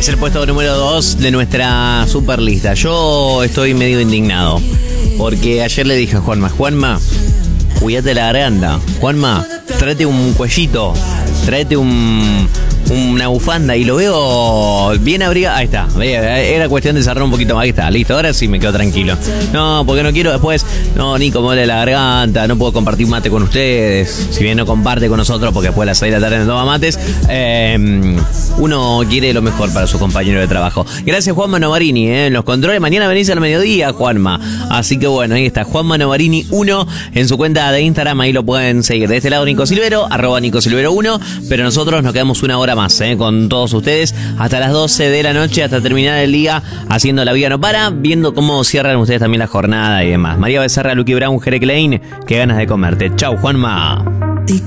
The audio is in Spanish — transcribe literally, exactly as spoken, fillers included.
Es el puesto número dos de nuestra super lista. Yo estoy medio indignado porque ayer le dije a Juanma, Juanma, cuídate la garganta. Juanma, tráete un cuellito, tráete un... una bufanda y lo veo bien abrigado. Ahí está, era cuestión de cerrar un poquito más. Ahí está, listo, ahora sí me quedo tranquilo. No, porque no quiero después, no, Nico, me duele la garganta, no puedo compartir mate con ustedes. Si bien no comparte con nosotros porque después de las seis de la tarde no toma mates, eh, uno quiere lo mejor para su compañero de trabajo. Gracias, Juanma Novarini, eh, en los controles. Mañana venís al mediodía, Juanma. Así que bueno, ahí está, Juanma Novarini uno en su cuenta de Instagram, ahí lo pueden seguir. De este lado, Nico Silvero, arroba Nico Silvero uno, pero nosotros nos quedamos una hora más eh, con todos ustedes hasta las doce de la noche, hasta terminar el día haciendo La Vida No Para, viendo cómo cierran ustedes también la jornada y demás. María Becerra, Luqui Brown, Jere Klein, qué ganas de comerte. Chau, Juanma.